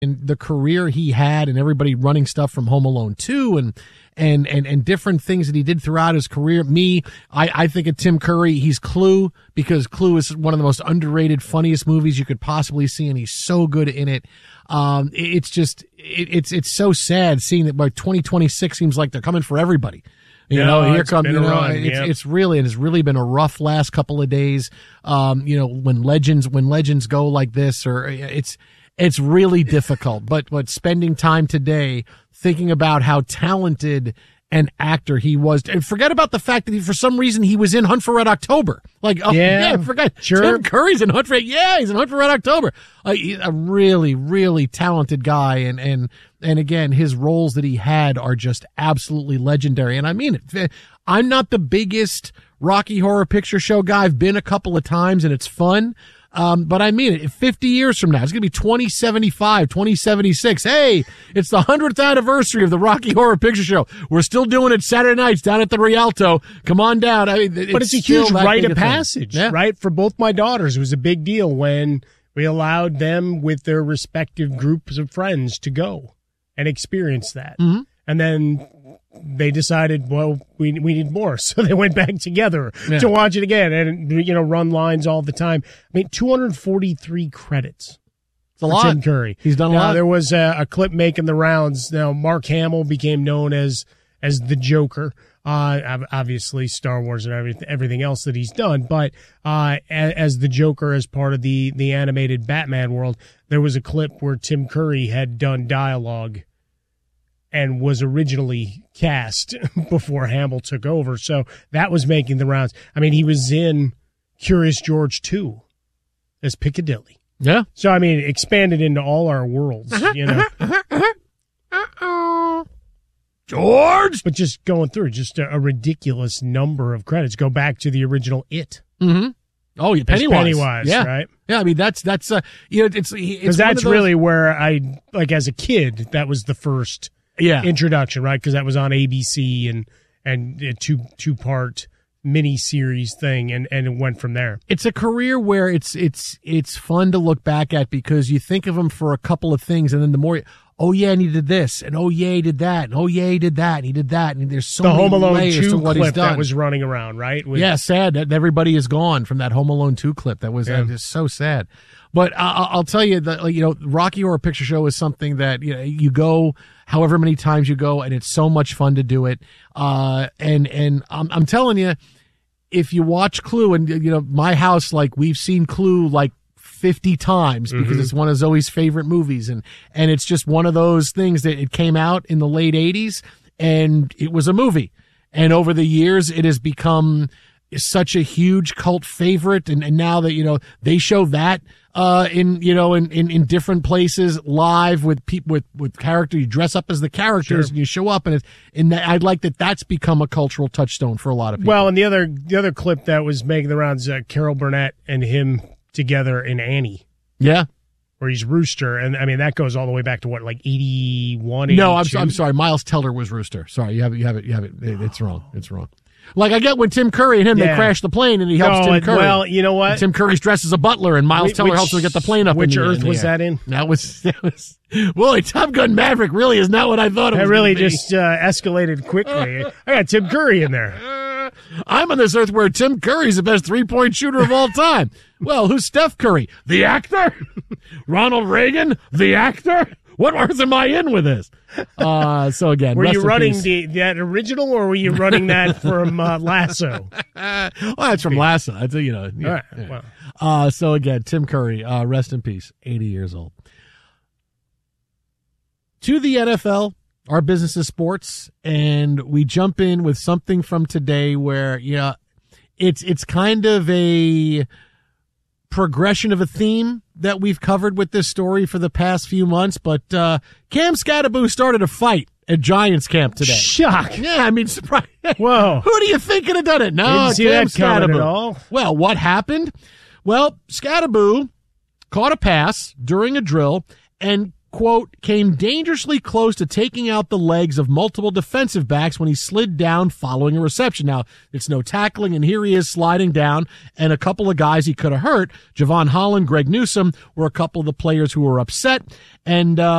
and the career he had and everybody running stuff from Home Alone 2 and different things that he did throughout his career. I think of Tim Curry, he's Clue, because Clue is one of the most underrated, funniest movies you could possibly see, and he's so good in it. It's so sad seeing that by 2026 seems like they're coming for everybody. Here comes, it's really been a rough last couple of days. When legends go like this, or it's really difficult, but spending time today thinking about how talented an actor he was, and forget about the fact that for some reason he was in Hunt for Red October. Forget. Sure. Tim Curry's in Hunt for he's in Hunt for Red October. He's a really, really talented guy, and again, his roles that he had are just absolutely legendary. And I mean it. I'm not the biggest Rocky Horror Picture Show guy. I've been a couple of times, and it's fun. But I mean it. 50 years from now, it's going to be 2075, 2076. Hey, it's the 100th anniversary of the Rocky Horror Picture Show. We're still doing it Saturday nights down at the Rialto. Come on down. But it's a huge rite of passage, right? For both my daughters, it was a big deal when we allowed them with their respective groups of friends to go and experience that. Mm-hmm. And then they decided, well, we need more. So they went back together to watch it again and, run lines all the time. I mean, 243 credits. It's a lot. Tim Curry. He's done a lot. There was a clip making the rounds. Now, Mark Hamill became known as the Joker. Obviously Star Wars and everything else that he's done. But, as the Joker, as part of the animated Batman world, there was a clip where Tim Curry had done dialogue and was originally cast before Hamill took over. So that was making the rounds. I mean, he was in Curious George 2 as Piccadilly. Yeah. So, I mean, expanded into all our worlds, George! But just going through, just a ridiculous number of credits. Go back to the original It. Mm-hmm. Oh, yeah, Pennywise. Yeah. Right? Yeah, I mean, that's it's because that's really where I, as a kid, that was the first introduction, right? Because that was on ABC and a two-part mini-series thing, and it went from there. It's a career where it's fun to look back at because you think of him for a couple of things, and then the more, oh yeah, and he did this, and oh yeah, he did that, and oh yeah, he did that, and he did that, and there's so many layers to what he's done. That was running around, right? Sad that everybody is gone from that Home Alone 2 clip. That was just so sad. But I'll tell you that Rocky Horror Picture Show is something that you go however many times you go, and it's so much fun to do it. And I'm telling you, if you watch Clue, and my house, we've seen Clue 50 times because it's one of Zoe's favorite movies, and it's just one of those things that it came out in the late 80s, and it was a movie, and over the years it has become such a huge cult favorite, and now that they show that in different places live with people with character. You dress up as the characters, and you show up, and I'd like that's become a cultural touchstone for a lot of people. Well, and the other clip that was making the rounds, Carol Burnett and him together in Annie. Yeah. Where he's Rooster, and I mean that goes all the way back to 81, 82? No, I'm sorry. Miles Teller was Rooster. Sorry, you have it. It's wrong. I get when Tim Curry and him, they crash the plane, and he helps Tim Curry. Well, you know what? And Tim Curry's dressed as a butler, and Miles Teller helps him get the plane up. Which Earth was that in? That was. Boy, Top Gun Maverick really is not what I thought it was. That really just escalated quickly. I got Tim Curry in there. I'm on this Earth where Tim Curry's the best three-point shooter of all time. Well, who's Steph Curry? The actor? Ronald Reagan? The actor? What Earth am I in with this? So again, were you running that original, or were you running that from Lasso? Well, that's from Lasso. I tell All right. Wow. So again, Tim Curry, rest in peace, 80 years old. To the NFL, our business is sports, and we jump in with something from today where it's kind of a progression of a theme that we've covered with this story for the past few months, but Cam Skattebo started a fight at Giants camp today. Shock. Yeah, I mean, surprise. Whoa. Who do you think could have done it? No, didn't see Cam that coming Skattebo. at all. Well, what happened? Well, Skattebo caught a pass during a drill and, quote, came dangerously close to taking out the legs of multiple defensive backs when he slid down following a reception. Now, it's no tackling, and here he is sliding down, and a couple of guys he could have hurt, Javon Holland, Greg Newsome, were a couple of the players who were upset, and